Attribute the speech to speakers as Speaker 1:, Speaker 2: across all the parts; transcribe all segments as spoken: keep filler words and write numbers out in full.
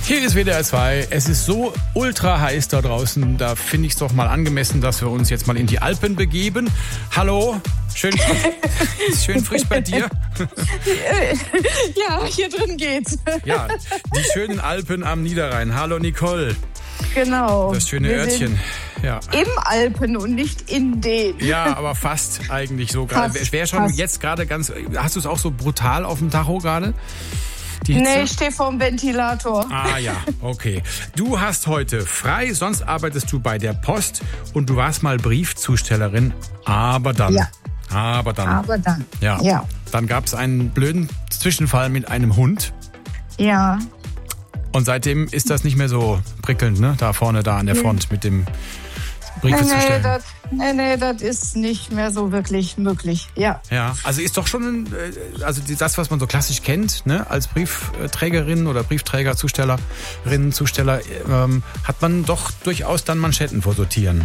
Speaker 1: Hier ist W D R zwei. Es ist so ultra heiß da draußen. Da finde ich es doch mal angemessen, dass wir uns jetzt mal in die Alpen begeben. Hallo, schön, schön frisch bei dir.
Speaker 2: Ja, hier drin geht's.
Speaker 1: Ja, die schönen Alpen am Niederrhein. Hallo Nicole.
Speaker 2: Genau.
Speaker 1: Das schöne
Speaker 2: Wir
Speaker 1: Örtchen. Ja.
Speaker 2: Im Alpen und nicht in den.
Speaker 1: Ja, aber fast eigentlich so gerade. Wäre schon fast. Jetzt gerade ganz. Hast du es auch so brutal auf dem Tacho gerade?
Speaker 2: Nee, ich stehe vorm Ventilator.
Speaker 1: Ah ja, okay. Du hast heute frei, sonst arbeitest du bei der Post und du warst mal Briefzustellerin, aber dann.
Speaker 2: Ja.
Speaker 1: Aber dann.
Speaker 2: Aber dann.
Speaker 1: Ja.
Speaker 2: ja.
Speaker 1: Dann gab es einen blöden Zwischenfall mit einem Hund.
Speaker 2: Ja.
Speaker 1: Und seitdem ist das nicht mehr so prickelnd, ne? Da vorne, da an der Front mit dem Briefe
Speaker 2: nee,
Speaker 1: zu stellen.
Speaker 2: Das, nee, nee, das ist nicht mehr so wirklich möglich. Ja.
Speaker 1: Ja, also ist doch schon, also das, was man so klassisch kennt, ne? Als Briefträgerin oder Briefträger, Zustellerin, Zusteller, ähm, hat man doch durchaus dann Manschetten vor Sortieren.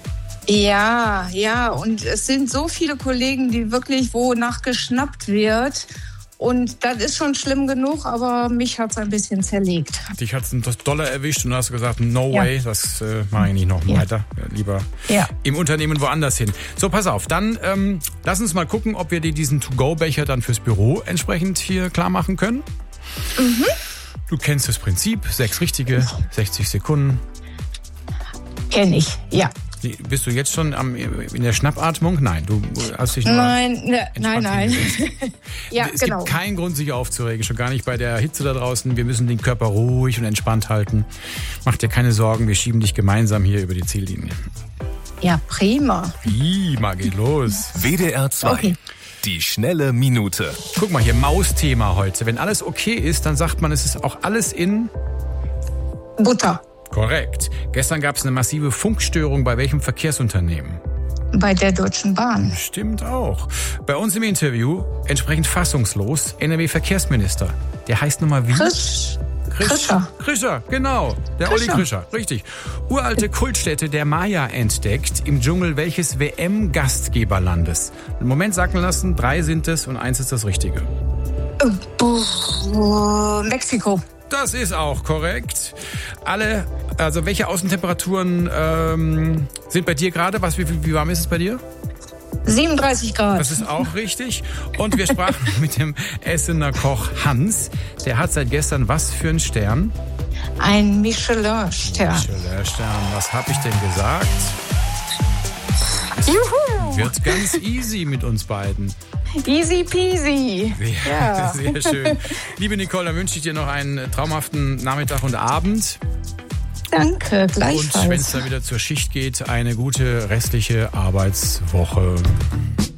Speaker 2: Ja, ja, und es sind so viele Kollegen, die wirklich, wo nachgeschnappt wird. Und das ist schon schlimm genug, aber mich hat es ein bisschen zerlegt.
Speaker 1: Dich hat es das Dollar erwischt und du hast gesagt, no way, ja. das äh, mache ich nicht noch ja. weiter. Lieber
Speaker 2: ja.
Speaker 1: im Unternehmen woanders hin. So, pass auf, dann ähm, lass uns mal gucken, ob wir dir diesen To-Go-Becher dann fürs Büro entsprechend hier klar machen können.
Speaker 2: Mhm.
Speaker 1: Du kennst das Prinzip, sechs richtige, sechzig Sekunden.
Speaker 2: Kenn ich, ja.
Speaker 1: Bist du jetzt schon am, in der Schnappatmung? Nein, du hast dich nur
Speaker 2: Nein, ne, nein, nein.
Speaker 1: ja, es genau. gibt keinen Grund, sich aufzuregen, schon gar nicht bei der Hitze da draußen. Wir müssen den Körper ruhig und entspannt halten. Mach dir keine Sorgen, wir schieben dich gemeinsam hier über die Ziellinie.
Speaker 2: Ja, prima.
Speaker 1: Prima, geht los.
Speaker 3: W D R zwei. Okay. Die schnelle Minute.
Speaker 1: Guck mal hier, Mausthema heute. Wenn alles okay ist, dann sagt man, es ist auch alles in
Speaker 2: Butter.
Speaker 1: Korrekt. Gestern gab es eine massive Funkstörung bei welchem Verkehrsunternehmen?
Speaker 2: Bei der Deutschen Bahn.
Speaker 1: Stimmt auch. Bei uns im Interview, entsprechend fassungslos, N R W-Verkehrsminister. Der heißt nochmal wie?
Speaker 2: Krisch. Krischer.
Speaker 1: Krischer, genau. Der Krischer. Olli Krischer, richtig. Uralte Kultstätte der Maya entdeckt im Dschungel welches W M-Gastgeberlandes? Im Moment sagen lassen, drei sind es und eins ist das Richtige.
Speaker 2: Äh, Mexiko.
Speaker 1: Das ist auch korrekt. Alle, also welche Außentemperaturen ähm, sind bei dir gerade? Was, wie, wie warm ist es bei dir?
Speaker 2: siebenunddreißig Grad.
Speaker 1: Das ist auch richtig. Und wir sprachen mit dem Essener Koch Hans. Der hat seit gestern was für einen Stern?
Speaker 2: Ein Michelin-Stern.
Speaker 1: Michelin-Stern. Was habe ich denn gesagt? Es
Speaker 2: Juhu!
Speaker 1: Wird ganz easy mit uns beiden.
Speaker 2: Easy peasy.
Speaker 1: Sehr, ja. sehr schön. Liebe Nicole, dann wünsche ich dir noch einen traumhaften Nachmittag und Abend.
Speaker 2: Danke, gleichfalls.
Speaker 1: Und wenn es dann wieder zur Schicht geht, eine gute restliche Arbeitswoche.